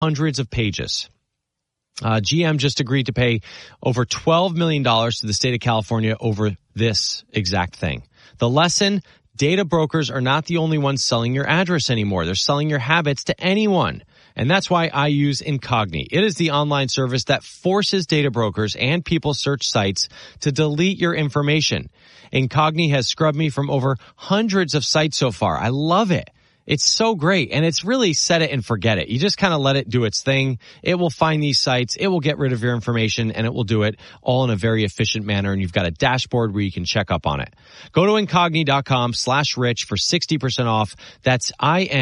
hundreds of pages. GM just agreed to pay over $12 million to the state of California over this exact thing. The lesson: data brokers are not the only ones selling your address anymore. They're selling your habits to anyone. And that's why I use Incogni. It is the online service that forces data brokers and people search sites to delete your information. Incogni has scrubbed me from over hundreds of sites so far. I love it. It's so great, and it's really set it and forget it. You just kind of let it do its thing. It will find these sites, it will get rid of your information, and it will do it all in a very efficient manner, and you've got a dashboard where you can check up on it. Go to Incogni.com/rich for 60% off. That's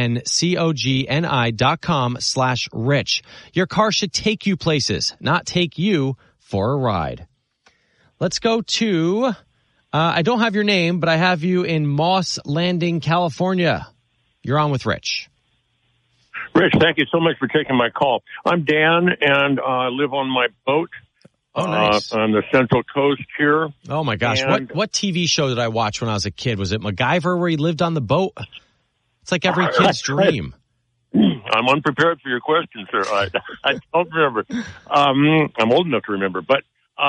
INCOGNI.com/rich. Your car should take you places, not take you for a ride. Let's go to, I don't have your name, but I have you in Moss Landing, California. You're on with Rich. Rich, thank you so much for taking my call. I'm Dan, and I live on my boat nice. On the Central Coast here. Oh, my gosh. And What TV show did I watch when I was a kid? Was it MacGyver where he lived on the boat? It's like every kid's dream. I'm unprepared for your question, sir. I don't remember. I'm old enough to remember. But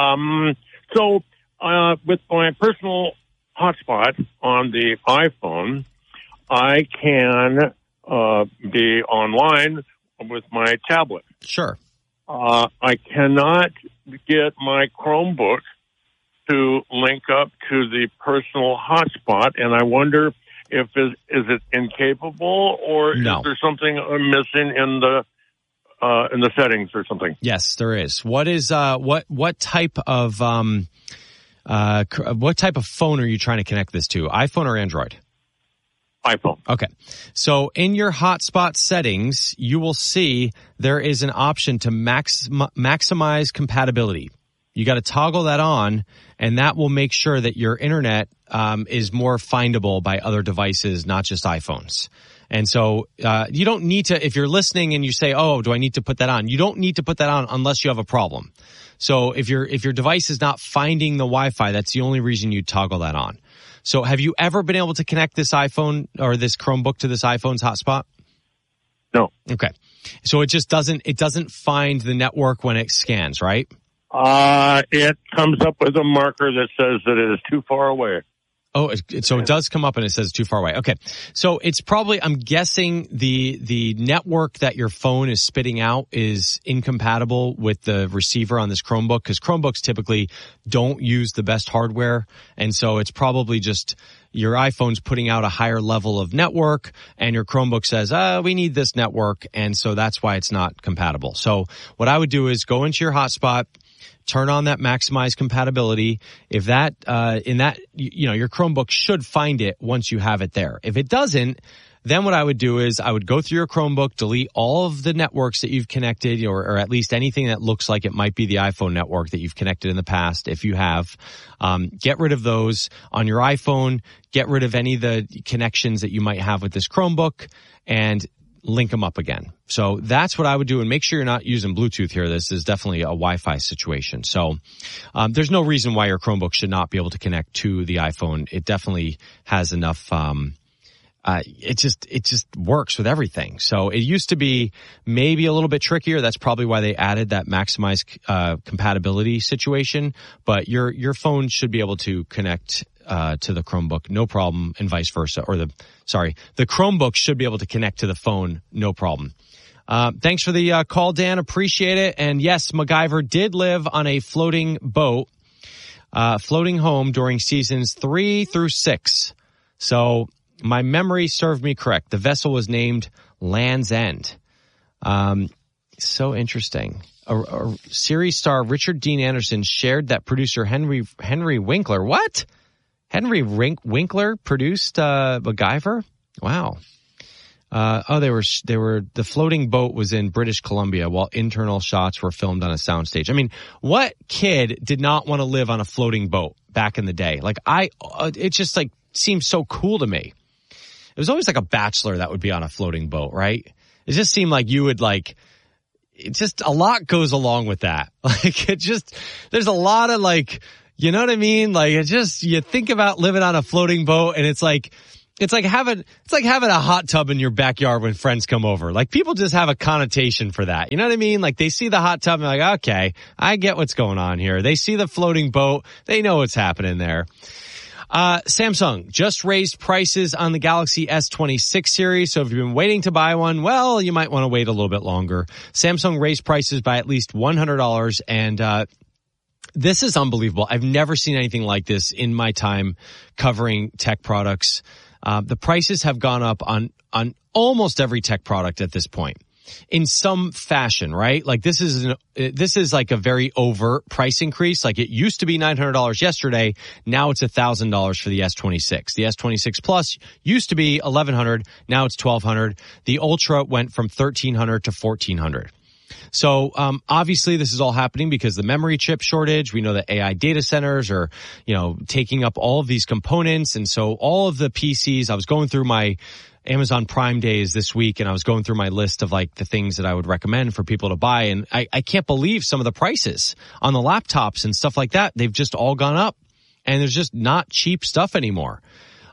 so with my personal hotspot on the iPhone, I can be online with my tablet. Sure. I cannot get my Chromebook to link up to the personal hotspot, and I wonder if is it incapable, or No. Is there something I'm missing in the settings or something? Yes, there is. What is what type of phone are you trying to connect this to? iPhone or Android? iPhone. Okay. So in your hotspot settings, you will see there is an option to maximize compatibility. You got to toggle that on, and that will make sure that your internet is more findable by other devices, not just iPhones. And so you don't need to, if you're listening and you say, oh, do I need to put that on? You don't need to put that on unless you have a problem. So if your device is not finding the Wi-Fi, that's the only reason you toggle that on. So have you ever been able to connect this iPhone or this Chromebook to this iPhone's hotspot? No. Okay. So it doesn't find the network when it scans, right? It comes up with a marker that says that it is too far away. Oh, so it does come up and it says too far away. Okay. So it's probably, I'm guessing the network that your phone is spitting out is incompatible with the receiver on this Chromebook, because Chromebooks typically don't use the best hardware. And so it's probably just your iPhone's putting out a higher level of network and your Chromebook says, we need this network. And so that's why it's not compatible. So what I would do is go into your hotspot, turn on that maximize compatibility. If that, your Chromebook should find it once you have it there. If it doesn't, then what I would do is I would go through your Chromebook, delete all of the networks that you've connected, or at least anything that looks like it might be the iPhone network that you've connected in the past. If you have, get rid of those on your iPhone, get rid of any of the connections that you might have with this Chromebook, and link them up again. So that's what I would do, and make sure you're not using Bluetooth here. This is definitely a Wi-Fi situation. So there's no reason why your Chromebook should not be able to connect to the iPhone. It definitely has enough. It just works with everything. So it used to be maybe a little bit trickier. That's probably why they added that maximize compatibility situation. But your phone should be able to connect to the Chromebook, no problem, and vice versa. The Chromebook should be able to connect to the phone, no problem. Thanks for the call, Dan. Appreciate it. And yes, MacGyver did live on a floating boat, floating home during seasons 3 through 6. So my memory served me correct. The vessel was named Land's End. So interesting. A series star Richard Dean Anderson shared that producer Henry Winkler. What? Henry Winkler produced MacGyver? Wow. The floating boat was in British Columbia while internal shots were filmed on a soundstage. I mean, what kid did not want to live on a floating boat back in the day? Like it just like seems so cool to me. It was always like a bachelor that would be on a floating boat, right? It just seemed like you would like, it just, a lot goes along with that. Like there's a lot of like, you know what I mean? Like you think about living on a floating boat and it's like, It's like having a hot tub in your backyard when friends come over. Like, people just have a connotation for that. You know what I mean? Like, they see the hot tub and they're like, okay, I get what's going on here. They see the floating boat. They know what's happening there. Samsung just raised prices on the Galaxy S26 series. So if you've been waiting to buy one, well, you might want to wait a little bit longer. Samsung raised prices by at least $100, and this is unbelievable. I've never seen anything like this in my time covering tech products. The prices have gone up on almost every tech product at this point in some fashion, right? Like, this is like a very overt price increase. Like, it used to be $900 yesterday. Now it's $1,000 for the S26. The S26 Plus used to be $1,100. Now it's $1,200. The Ultra went from $1,300 to $1,400. So, obviously this is all happening because the memory chip shortage. We know that AI data centers are, taking up all of these components. And so all of the PCs, I was going through my Amazon Prime days this week, and I was going through my list of like the things that I would recommend for people to buy. And I can't believe some of the prices on the laptops and stuff like that. They've just all gone up, and there's just not cheap stuff anymore.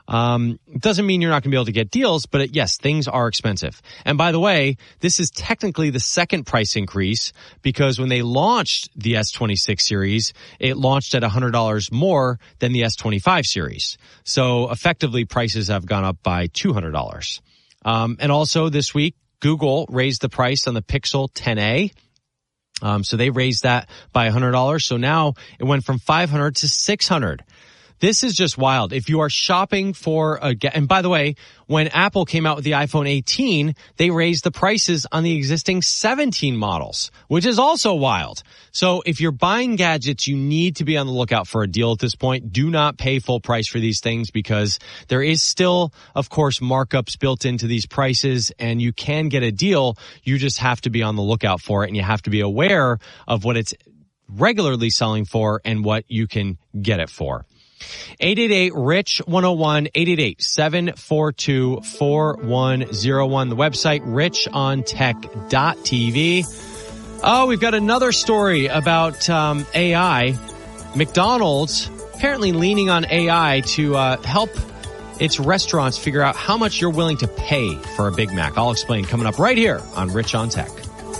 It doesn't mean you're not going to be able to get deals, but yes, things are expensive. And by the way, this is technically the second price increase, because when they launched the S26 series, it launched at $100 more than the S25 series. So effectively, prices have gone up by $200. And also this week, Google raised the price on the Pixel 10a. So they raised that by $100. So now it went from $500 to $600. This is just wild. If you are shopping for and by the way, when Apple came out with the iPhone 18, they raised the prices on the existing 17 models, which is also wild. So if you're buying gadgets, you need to be on the lookout for a deal at this point. Do not pay full price for these things, because there is still, of course, markups built into these prices, and you can get a deal. You just have to be on the lookout for it, and you have to be aware of what it's regularly selling for and what you can get it for. 888-RICH-101, 888-742-4101. The website, richontech.tv. Oh, we've got another story about AI. McDonald's apparently leaning on AI to help its restaurants figure out how much you're willing to pay for a Big Mac. I'll explain coming up right here on Rich on Tech.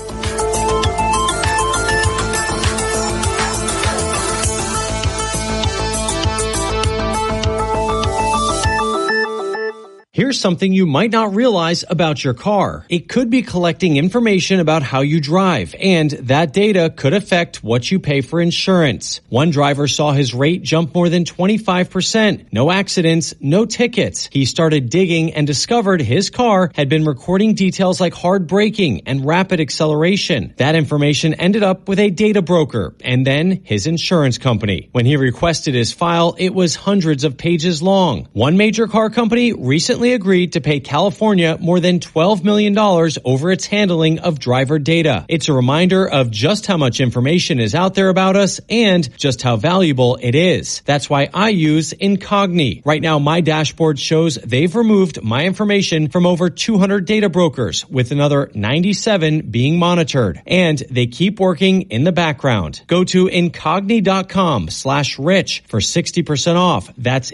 Here's something you might not realize about your car. It could be collecting information about how you drive, and that data could affect what you pay for insurance. One driver saw his rate jump more than 25%. No accidents, no tickets. He started digging and discovered his car had been recording details like hard braking and rapid acceleration. That information ended up with a data broker and then his insurance company. When he requested his file, it was hundreds of pages long. One major car company recently agreed to pay California more than $12 million over its handling of driver data. It's a reminder of just how much information is out there about us and just how valuable it is. That's why I use Incogni. Right now, my dashboard shows they've removed my information from over 200 data brokers, with another 97 being monitored. And they keep working in the background. Go to Incogni.com/rich for 60% off. That's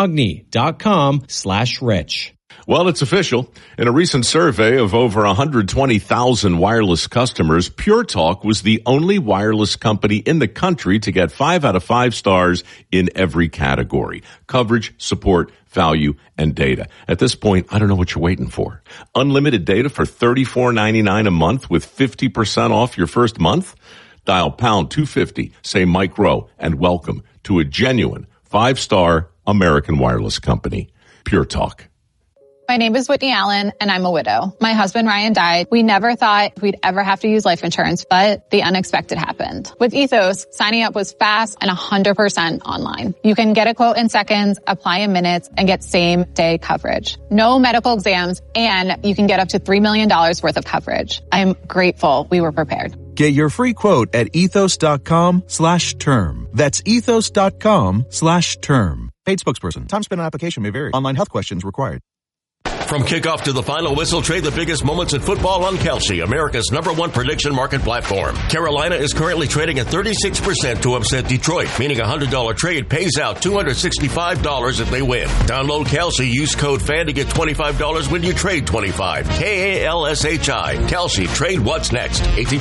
Incogni.com/rich. Well, it's official. In a recent survey of over 120,000 wireless customers, Pure Talk was the only wireless company in the country to get 5 out of 5 stars in every category: coverage, support, value, and data. At this point, I don't know what you're waiting for. Unlimited data for $34.99 a month with 50% off your first month? Dial pound 250, say Mike Rowe, and welcome to a genuine 5-star American wireless company. Pure Talk. My name is Whitney Allen, and I'm a widow. My husband, Ryan, died. We never thought we'd ever have to use life insurance, but the unexpected happened. With Ethos, signing up was fast and 100% online. You can get a quote in seconds, apply in minutes, and get same-day coverage. No medical exams, and you can get up to $3 million worth of coverage. I'm grateful we were prepared. Get your free quote at ethos.com/term. That's ethos.com/term. Paid spokesperson. Time spent on application may vary. Online health questions required. From kickoff to the final whistle, trade the biggest moments in football on Kalshi, America's #1 prediction market platform. Carolina is currently trading at 36% to upset Detroit, meaning a $100 trade pays out $265 if they win. Download Kalshi, use code FAN to get $25 when you trade $25. KALSHI. Kalshi, trade what's next. 18